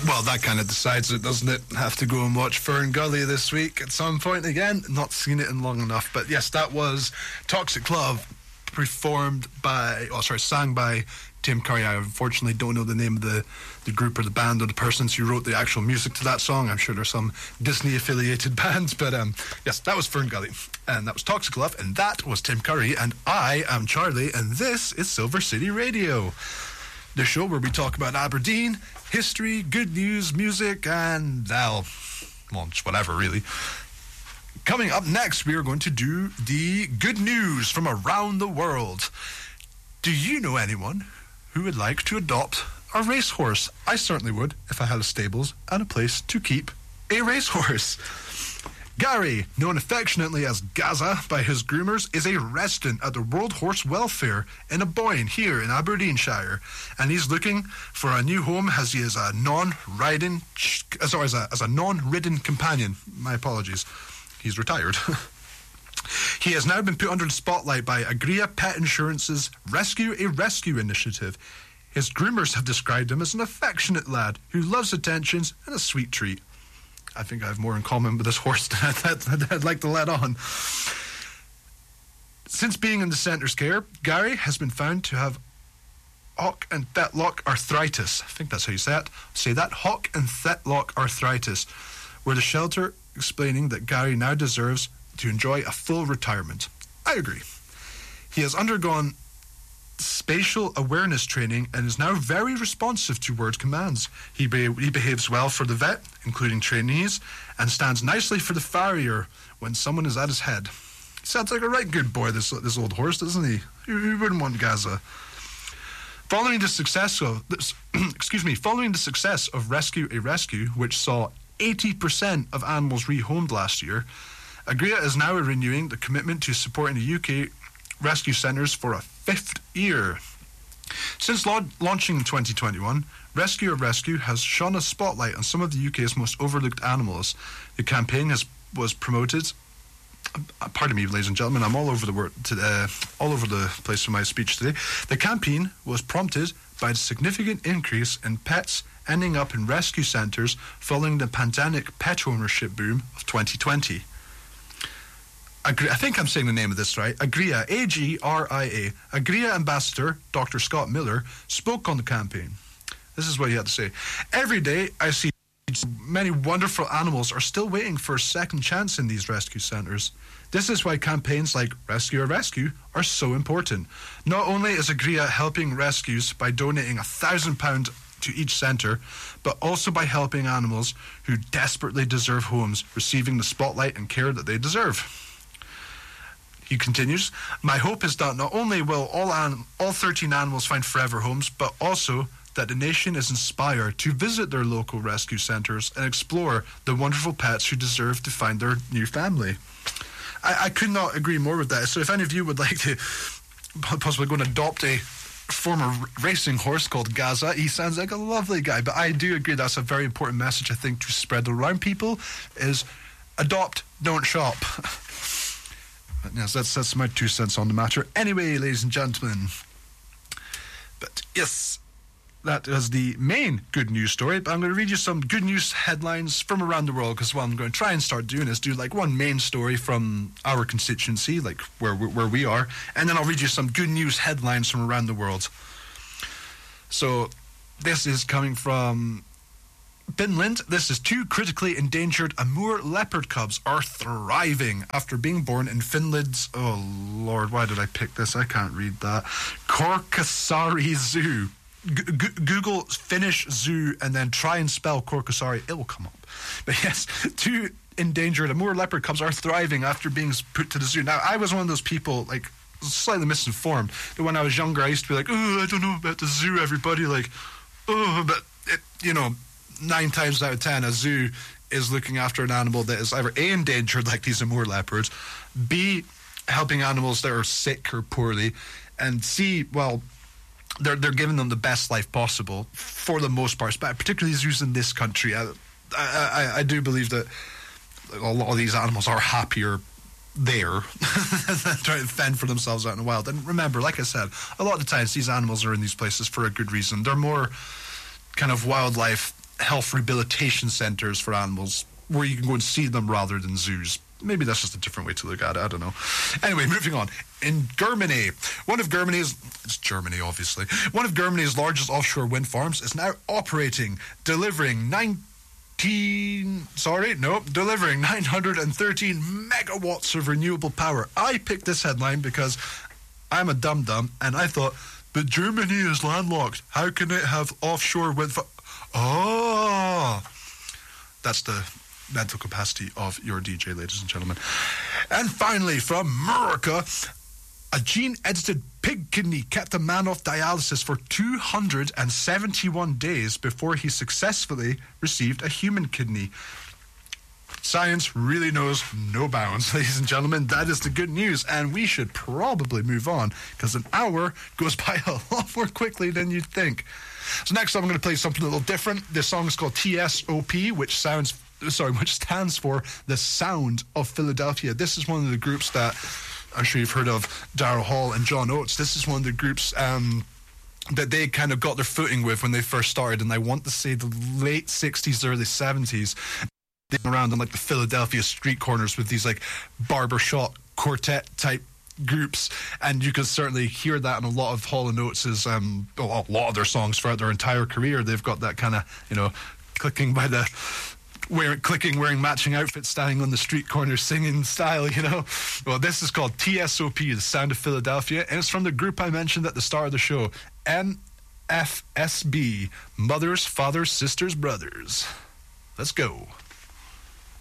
Well, that kind of decides it, doesn't it? Have to go and watch Fern Gully this week at some point again. Not seen it in long enough. But yes, that was Toxic Love, sang by Tim Curry. I unfortunately don't know the name of the group or the band or the persons who wrote the actual music to that song. I'm sure there's some Disney-affiliated bands. But yes, that was Fern Gully. And that was Toxic Love. And that was Tim Curry. And I am Charlie. And this is Silver City Radio, the show where we talk about Aberdeen, history, good news, music, and, just whatever, really. Coming up next, we are going to do the good news from around the world. Do you know anyone who would like to adopt a racehorse? I certainly would, if I had a stables and a place to keep a racehorse. Gary, known affectionately as Gaza by his groomers, is a resident at the World Horse Welfare in Aboyne here in Aberdeenshire, and he's looking for a new home as he is a non-ridden, as a non-ridden companion. My apologies. He's retired. He has now been put under the spotlight by Agria Pet Insurance's Rescue a Rescue initiative. His groomers have described him as an affectionate lad who loves attentions and a sweet treat. I think I have more in common with this horse than I'd like to let on. Since being in the centre's care, Gary has been found to have hock and fetlock arthritis. I think that's how you say it. Say that, hock and fetlock arthritis, where the shelter explaining that Gary now deserves to enjoy a full retirement. I agree. He has undergone spatial awareness training and is now very responsive to word commands. He behaves well for the vet, including trainees, and stands nicely for the farrier when someone is at his head. He sounds like a right good boy, this old horse, doesn't he? Who wouldn't want Gaza? Following the success of Rescue a Rescue, which saw 80% of animals rehomed last year, Agria is now renewing the commitment to supporting the UK rescue centres for a 5th year. Since launching in 2021, Rescue a Rescue has shone a spotlight on some of the UK's most overlooked animals. The campaign was promoted. Pardon me, ladies and gentlemen, I'm all over the place with my speech today. The campaign was prompted by the significant increase in pets ending up in rescue centres following the pandemic pet ownership boom of 2020. I think I'm saying the name of this right. Agria, A-G-R-I-A. Agria ambassador, Dr. Scott Miller, spoke on the campaign. This is what he had to say. Every day I see many wonderful animals are still waiting for a second chance in these rescue centres. This is why campaigns like Rescue a Rescue are so important. Not only is Agria helping rescues by donating £1,000 to each centre, but also by helping animals who desperately deserve homes, receiving the spotlight and care that they deserve. He continues, my hope is that not only will all 13 animals find forever homes, but also that the nation is inspired to visit their local rescue centres and explore the wonderful pets who deserve to find their new family. I could not agree more with that. So if any of you would like to possibly go and adopt a former racing horse called Gaza, he sounds like a lovely guy. But I do agree that's a very important message, I think, to spread around people is adopt, don't shop. But yes, that's my 2 cents on the matter. Anyway, ladies and gentlemen. But yes, that is the main good news story. But I'm going to read you some good news headlines from around the world, because what I'm going to try and start doing is do like one main story from our constituency, like where we are, and then I'll read you some good news headlines from around the world. So this is coming from Finland. This is 2 critically endangered Amur leopard cubs are thriving after being born in Finland's, oh Lord, why did I pick this? I can't read that. Korkesaari Zoo. Google Finnish zoo and then try and spell Korkesaari. It will come up. But yes, 2 endangered Amur leopard cubs are thriving after being put to the zoo. Now, I was one of those people, like, slightly misinformed. That when I was younger, I used to be like, oh, I don't know about the zoo, everybody. Like, oh, but, 9 times out of 10, a zoo is looking after an animal that is either A, endangered, like these Amur leopards, B, helping animals that are sick or poorly, and C, well, they're giving them the best life possible for the most part, but particularly zoos in this country. I do believe that a lot of these animals are happier there than trying to fend for themselves out in the wild. And remember, like I said, a lot of the times these animals are in these places for a good reason. They're more kind of wildlife health rehabilitation centres for animals where you can go and see them rather than zoos. Maybe that's just a different way to look at it. I don't know. Anyway, moving on. In Germany, it's Germany, obviously. One of Germany's largest offshore wind farms is now operating, delivering 913 megawatts of renewable power. I picked this headline because I'm a dum-dum, and I thought, but Germany is landlocked. How can it have offshore wind farm? Oh, that's the mental capacity of your DJ, ladies and gentlemen. And finally, from America, a gene-edited pig kidney kept a man off dialysis for 271 days before he successfully received a human kidney. Science really knows no bounds, ladies and gentlemen. That is the good news, and we should probably move on, because an hour goes by a lot more quickly than you'd think. So next up, I'm going to play something a little different. This song is called TSOP, which stands for The Sound of Philadelphia. This is one of the groups that I'm sure you've heard of, Daryl Hall and John Oates. This is one of the groups that they kind of got their footing with when they first started, and I want to say the late 60s, early 70s. They were around on like the Philadelphia street corners with these like barbershop quartet type groups, and you can certainly hear that in a lot of Hall and Oates' a lot of their songs throughout their entire career. They've got that kind of, wearing matching outfits, standing on the street corner singing style, Well, this is called TSOP, The Sound of Philadelphia, and it's from the group I mentioned at the start of the show, MFSB, Mothers, Fathers, Sisters, Brothers. Let's go.